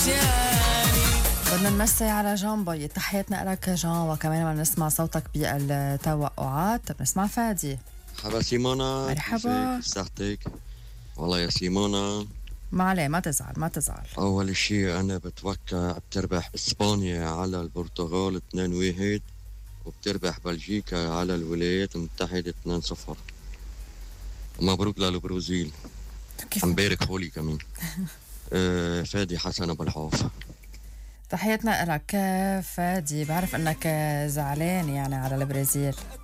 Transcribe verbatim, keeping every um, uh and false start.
بدنا نمسي على جان باي. تحياتنا لك جان، وكمان بدنا نسمع صوتك بالتوقعات. بنسمع فادي. مرحبا سيمونا. مرحبا. كيف صحتك؟ والله يا سيمونا ما عليه، ما تزعل ما تزعل. أول شيء أنا بتوقع بتربح إسبانيا على البرتغال اثنين واحد، وبتربح بلجيكا على الولايات المتحدة اثنين صفر. مبروك للبرازيل. عم بارك حولي كمان. آه فادي حسن أبو الحوف. تحياتنا لك فادي. بعرف انك زعلان يعني على البرازيل.